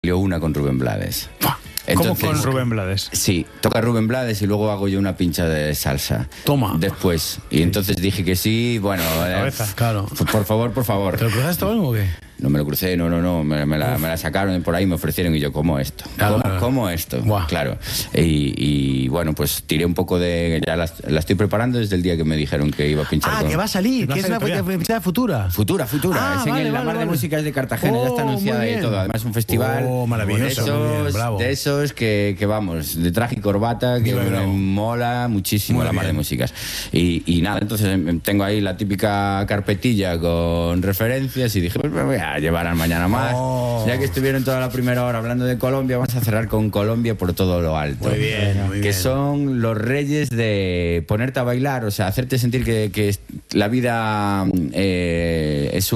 salió una con Rubén Blades. ¿Cómo con Rubén Blades? Sí, toca Rubén Blades y luego hago yo una pincha de salsa. Toma. Después. Y entonces dije que sí, bueno... claro. Por favor. ¿Te lo cruzaste o algo o qué? No me lo crucé, no. Me la sacaron por ahí, me ofrecieron y yo, ¿cómo esto? ¿Cómo esto? Buah. Claro. Y bueno, pues tiré un poco de... Ya la estoy preparando desde el día que me dijeron que iba a pinchar. Que va a salir, que es una pinchada futura. Futura. Ah, Es en la Mar de Músicas de Cartagena, ya está anunciada y todo. Además, un festival maravilloso, de esos que vamos, de traje y corbata, que me mola muchísimo Muy la Mar de bien. Músicas. Y nada, entonces tengo ahí la típica carpetilla con referencias y dije, pues me voy a llevar al Mañana Más. Ya que estuvieron toda la primera hora hablando de Colombia, vamos a cerrar con Colombia por todo lo alto. Muy bien. Que son los reyes de ponerte a bailar, o sea, hacerte sentir que la vida es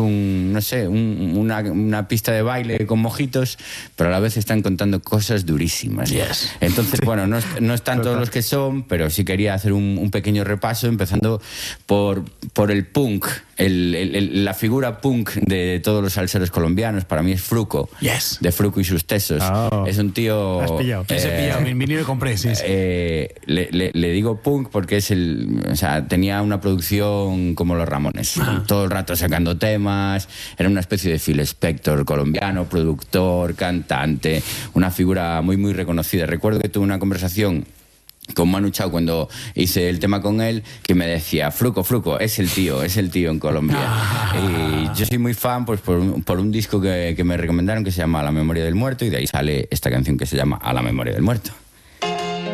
una pista de baile con mojitos, pero a la vez están contando cosas durísimas. Yes. Entonces, bueno, no están todos los que son, pero sí quería hacer un pequeño repaso, empezando por el punk. La figura punk de todos los salseros colombianos para mí es Fruco. Yes. De Fruco y sus Tesos. Es un tío... Has pillado. Ese pillado, vine y lo compré, sí. Le digo punk porque tenía una producción como los Ramones. Todo el rato sacando temas. Era una especie de Phil Spector colombiano, productor, cantante. Una figura muy, muy reconocida. Recuerdo que tuve una conversación con Manu Chao cuando hice el tema con él, que me decía, Fruco, es el tío en Colombia. Y yo soy muy fan pues por un disco que me recomendaron que se llama A la memoria del muerto, y de ahí sale esta canción que se llama A la memoria del muerto.